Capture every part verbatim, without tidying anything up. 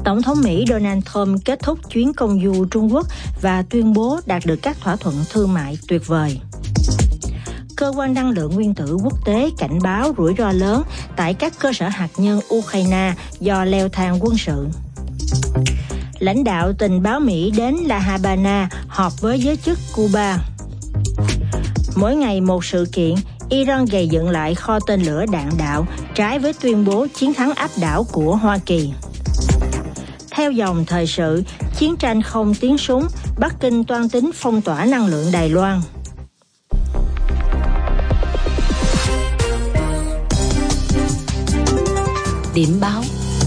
Tổng thống Mỹ Donald Trump kết thúc chuyến công du Trung Quốc và tuyên bố đạt được các thỏa thuận thương mại tuyệt vời. Cơ quan năng lượng nguyên tử quốc tế cảnh báo rủi ro lớn tại các cơ sở hạt nhân Ukraine do leo thang quân sự. Lãnh đạo tình báo Mỹ đến La Habana họp với giới chức Cuba. Mỗi ngày một sự kiện, Iran gầy dựng lại kho tên lửa đạn đạo trái với tuyên bố chiến thắng áp đảo của Hoa Kỳ. Theo dòng thời sự, chiến tranh không tiếng súng, Bắc Kinh toan tính phong tỏa năng lượng Đài Loan. Điểm báo.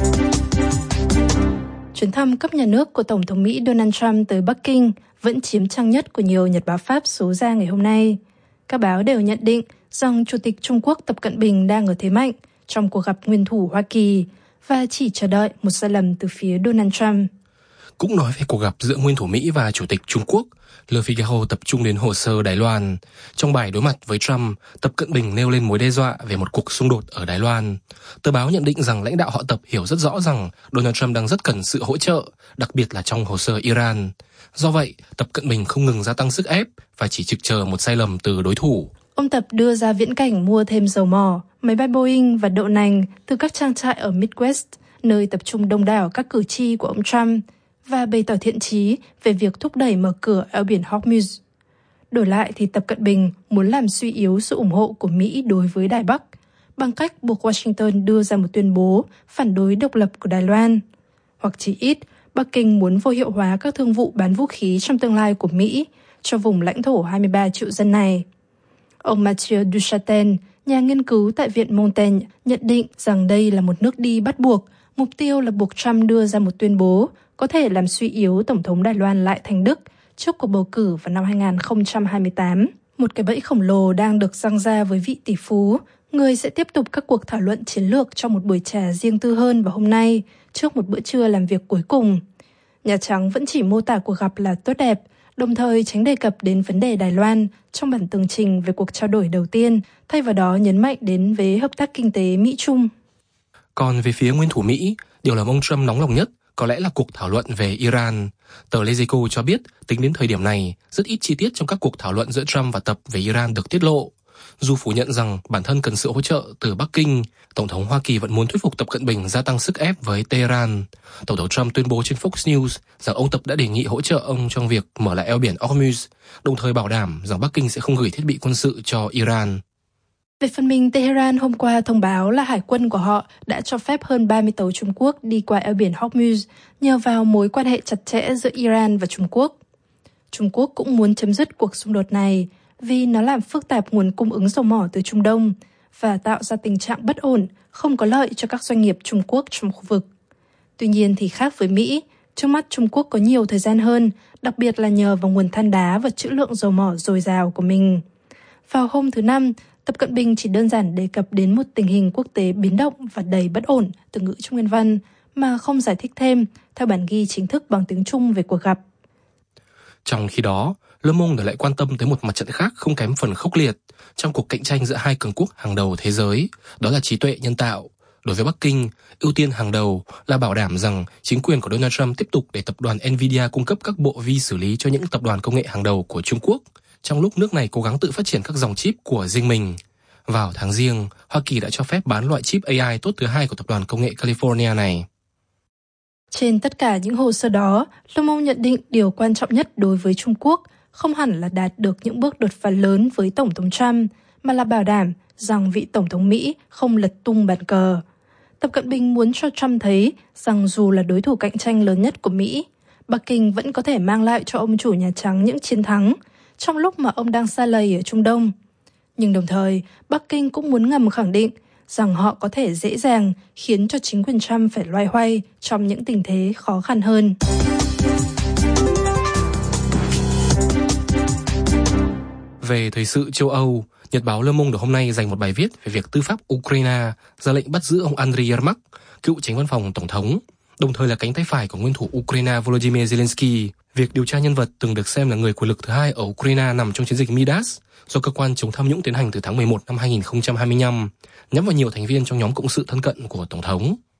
Chuyến thăm cấp nhà nước của Tổng thống Mỹ Donald Trump tới Bắc Kinh vẫn chiếm trang nhất của nhiều nhật báo Pháp số ra ngày hôm nay. Các báo đều nhận định rằng Chủ tịch Trung Quốc Tập Cận Bình đang ở thế mạnh trong cuộc gặp nguyên thủ Hoa Kỳ và chỉ chờ đợi một sai lầm từ phía Donald Trump. Cũng nói về cuộc gặp giữa nguyên thủ Mỹ và Chủ tịch Trung Quốc, Le Figaro tập trung đến hồ sơ Đài Loan. Trong bài đối mặt với Trump, Tập Cận Bình nêu lên mối đe dọa về một cuộc xung đột ở Đài Loan. Tờ báo nhận định rằng lãnh đạo họ Tập hiểu rất rõ rằng Donald Trump đang rất cần sự hỗ trợ, đặc biệt là trong hồ sơ Iran. Do vậy, Tập Cận Bình không ngừng gia tăng sức ép và chỉ trực chờ một sai lầm từ đối thủ. Ông Tập đưa ra viễn cảnh mua thêm dầu mỏ, máy bay Boeing và đậu nành từ các trang trại ở Midwest, nơi tập trung đông đảo các cử tri của ông Trump, và bày tỏ thiện chí về việc thúc đẩy mở cửa eo biển Hormuz. Đổi lại thì Tập Cận Bình muốn làm suy yếu sự ủng hộ của Mỹ đối với Đài Bắc bằng cách buộc Washington đưa ra một tuyên bố phản đối độc lập của Đài Loan. Hoặc chỉ ít, Bắc Kinh muốn vô hiệu hóa các thương vụ bán vũ khí trong tương lai của Mỹ cho vùng lãnh thổ hai mươi ba triệu dân này. Ông Mathieu Duchatel, nhà nghiên cứu tại Viện Montaigne, nhận định rằng đây là một nước đi bắt buộc, mục tiêu là buộc Trump đưa ra một tuyên bố có thể làm suy yếu Tổng thống Đài Loan Lại Thành Đức trước cuộc bầu cử vào năm hai không hai tám. Một cái bẫy khổng lồ đang được giăng ra với vị tỷ phú, người sẽ tiếp tục các cuộc thảo luận chiến lược trong một buổi trà riêng tư hơn vào hôm nay, trước một bữa trưa làm việc cuối cùng. Nhà Trắng vẫn chỉ mô tả cuộc gặp là tốt đẹp, đồng thời tránh đề cập đến vấn đề Đài Loan trong bản tường trình về cuộc trao đổi đầu tiên, thay vào đó nhấn mạnh đến về hợp tác kinh tế Mỹ-Trung. Còn về phía nguyên thủ Mỹ, điều làm ông Trump nóng lòng nhất có lẽ là cuộc thảo luận về Iran. Tờ Lezico cho biết, tính đến thời điểm này, rất ít chi tiết trong các cuộc thảo luận giữa Trump và Tập về Iran được tiết lộ. Dù phủ nhận rằng bản thân cần sự hỗ trợ từ Bắc Kinh, Tổng thống Hoa Kỳ vẫn muốn thuyết phục Tập Cận Bình gia tăng sức ép với Tehran. Tổng thống Trump tuyên bố trên Fox News rằng ông Tập đã đề nghị hỗ trợ ông trong việc mở lại eo biển Hormuz, đồng thời bảo đảm rằng Bắc Kinh sẽ không gửi thiết bị quân sự cho Iran. Về phần mình, Tehran hôm qua thông báo là hải quân của họ đã cho phép hơn ba mươi tàu Trung Quốc đi qua eo biển Hormuz nhờ vào mối quan hệ chặt chẽ giữa Iran và Trung Quốc. Trung Quốc cũng muốn chấm dứt cuộc xung đột này vì nó làm phức tạp nguồn cung ứng dầu mỏ từ Trung Đông và tạo ra tình trạng bất ổn, không có lợi cho các doanh nghiệp Trung Quốc trong khu vực. Tuy nhiên thì khác với Mỹ, trước mắt Trung Quốc có nhiều thời gian hơn, đặc biệt là nhờ vào nguồn than đá và trữ lượng dầu mỏ dồi dào của mình. Vào hôm thứ Năm, Tập Cận Bình chỉ đơn giản đề cập đến một tình hình quốc tế biến động và đầy bất ổn, từ ngữ trong nguyên văn, mà không giải thích thêm, theo bản ghi chính thức bằng tiếng Trung về cuộc gặp. Trong khi đó, Le Monde lại quan tâm tới một mặt trận khác không kém phần khốc liệt trong cuộc cạnh tranh giữa hai cường quốc hàng đầu thế giới, đó là trí tuệ nhân tạo. Đối với Bắc Kinh, ưu tiên hàng đầu là bảo đảm rằng chính quyền của Donald Trump tiếp tục để tập đoàn Nvidia cung cấp các bộ vi xử lý cho những tập đoàn công nghệ hàng đầu của Trung Quốc, trong lúc nước này cố gắng tự phát triển các dòng chip của riêng mình. Vào tháng Giêng, Hoa Kỳ đã cho phép bán loại chip a i tốt thứ hai của tập đoàn công nghệ California này. Trên tất cả những hồ sơ đó, Le Monde nhận định điều quan trọng nhất đối với Trung Quốc không hẳn là đạt được những bước đột phá lớn với Tổng thống Trump, mà là bảo đảm rằng vị Tổng thống Mỹ không lật tung bàn cờ. Tập Cận Bình muốn cho Trump thấy rằng dù là đối thủ cạnh tranh lớn nhất của Mỹ, Bắc Kinh vẫn có thể mang lại cho ông chủ Nhà Trắng những chiến thắng trong lúc mà ông đang sa lầy ở Trung Đông. Nhưng đồng thời, Bắc Kinh cũng muốn ngầm khẳng định rằng họ có thể dễ dàng khiến cho chính quyền Trump phải loay hoay trong những tình thế khó khăn hơn. Về thời sự châu Âu, Nhật báo Le Monde hôm nay dành một bài viết về việc tư pháp Ukraine ra lệnh bắt giữ ông Andriy Yermak, cựu chánh văn phòng tổng thống, đồng thời là cánh tay phải của nguyên thủ Ukraine Volodymyr Zelensky. Việc điều tra nhân vật từng được xem là người quyền lực thứ hai ở Ukraine nằm trong chiến dịch Midas do cơ quan chống tham nhũng tiến hành từ tháng mười một năm hai nghìn không trăm hai mươi lăm, nhắm vào nhiều thành viên trong nhóm cộng sự thân cận của tổng thống.